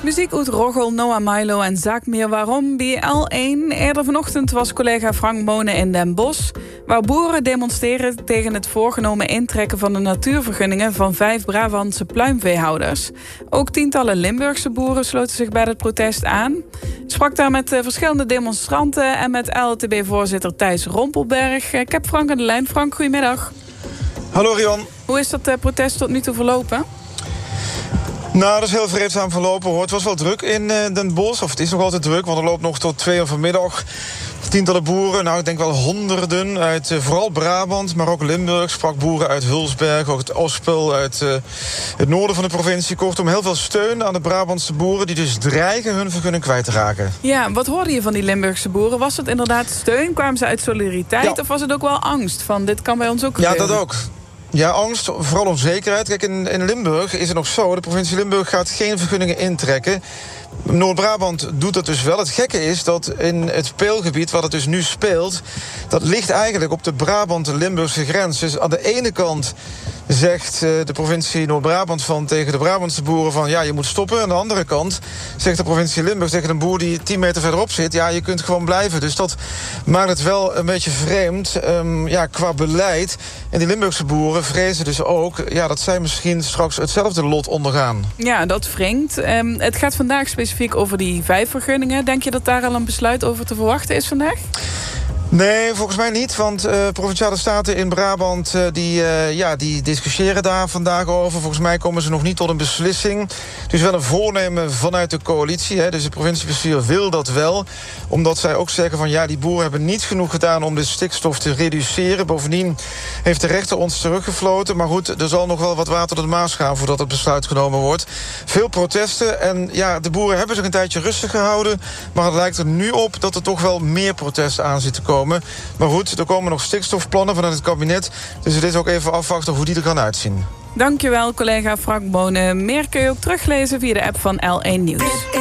Muziek uit Roggel, Noah Milo en Zaak meer waarom bij L1. Eerder vanochtend was collega Frank Bonen in Den Bosch, waar boeren demonstreren tegen het voorgenomen intrekken van de natuurvergunningen van 5 Brabantse pluimveehouders. Ook tientallen Limburgse boeren sloten zich bij het protest aan. Ik sprak daar met verschillende demonstranten en met LTB-voorzitter Thijs Rompelberg. Ik heb Frank aan de lijn. Frank, goedemiddag. Hallo Rian. Hoe is dat protest tot nu toe verlopen? Nou, dat is heel vreedzaam verlopen hoor. Het was wel druk in Den Bosch, of het is nog altijd druk, want er loopt nog tot 2 uur vanmiddag. Tientallen boeren, nou ik denk wel honderden uit vooral Brabant, maar ook Limburg. Sprak boeren uit Hulsberg, ook het Ospel, uit het noorden van de provincie. Kortom, heel veel steun aan de Brabantse boeren die dus dreigen hun vergunning kwijt te raken. Ja, wat hoorde je van die Limburgse boeren? Was het inderdaad steun? Kwamen ze uit solidariteit? Of was het ook wel angst van dit kan bij ons ook gebeuren? Ja, dat ook. Ja, angst, vooral onzekerheid. Kijk, in Limburg is het nog zo, de provincie Limburg gaat geen vergunningen intrekken. Noord-Brabant doet dat dus wel. Het gekke is dat in het speelgebied, wat het dus nu speelt, dat ligt eigenlijk op de Brabant-Limburgse grens. Dus aan de ene kant zegt de provincie Noord-Brabant van tegen de Brabantse boeren van ja, je moet stoppen. Aan de andere kant zegt de provincie Limburg tegen een boer die 10 meter verderop zit, ja, je kunt gewoon blijven. Dus dat maakt het wel een beetje vreemd qua beleid. En die Limburgse boeren vrezen dus ook dat zij misschien straks hetzelfde lot ondergaan. Ja, dat wringt. Het gaat vandaag specifiek over die 5 vergunningen. Denk je dat daar al een besluit over te verwachten is vandaag? Nee, volgens mij niet, want Provinciale Staten in Brabant die discussiëren daar vandaag over. Volgens mij komen ze nog niet tot een beslissing. Dus wel een voornemen vanuit de coalitie. Hè. Dus het provinciebestuur wil dat wel. Omdat zij ook zeggen van die boeren hebben niet genoeg gedaan om de stikstof te reduceren. Bovendien heeft de rechter ons teruggefloten. Maar goed, er zal nog wel wat water door de Maas gaan voordat het besluit genomen wordt. Veel protesten en de boeren hebben zich een tijdje rustig gehouden. Maar het lijkt er nu op dat er toch wel meer protesten aan zit te komen. Maar goed, er komen nog stikstofplannen vanuit het kabinet. Dus het is ook even afwachten hoe die er gaan uitzien. Dankjewel, collega Frank Bonen. Meer kun je ook teruglezen via de app van L1 Nieuws.